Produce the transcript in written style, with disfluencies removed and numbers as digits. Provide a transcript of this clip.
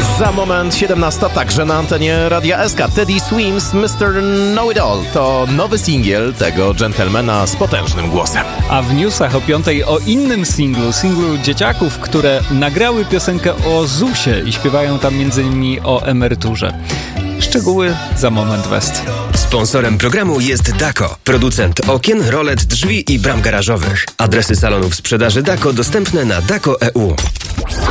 Za moment 17, także na antenie Radia SK. Teddy Swims, Mr. Know-It-All to nowy singiel tego dżentelmena z potężnym głosem. A w newsach o 5 o innym singlu dzieciaków, które nagrały piosenkę o ZUS-ie i śpiewają tam m.in. o emeryturze. Szczegóły za moment West. Sponsorem programu jest Dako, producent okien, rolet, drzwi i bram garażowych. Adresy salonów sprzedaży Dako dostępne na dako.eu.